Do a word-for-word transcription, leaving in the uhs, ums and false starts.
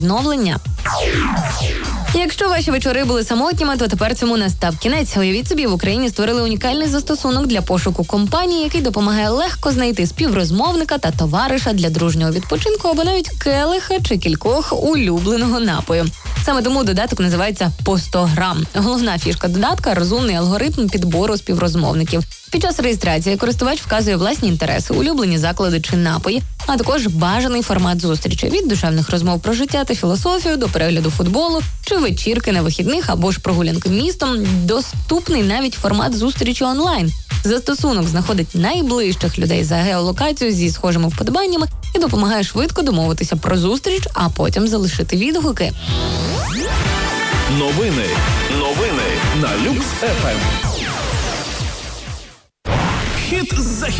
відновлення. Якщо ваші вечори були самотніми, то тепер цьому настав кінець. Уявіть собі, в Україні створили унікальний застосунок для пошуку компанії, який допомагає легко знайти співрозмовника та товариша для дружнього відпочинку або навіть келиха чи кількох улюбленого напою. Саме тому додаток називається «Постограм». Головна фішка додатка – розумний алгоритм підбору співрозмовників. Під час реєстрації користувач вказує власні інтереси, улюблені заклади чи напої, а також бажаний формат зустрічі – від душевних розмов про життя та філософію до перегляду футболу чи вечірки на вихідних або ж прогулянки містом. Доступний навіть формат зустрічі онлайн. Застосунок знаходить найближчих людей за геолокацією зі схожими вподобаннями і допомагає швидко домовитися про зустріч, а потім залишити відгуки. Новини. Новини на Люкс еф ем. Хіт за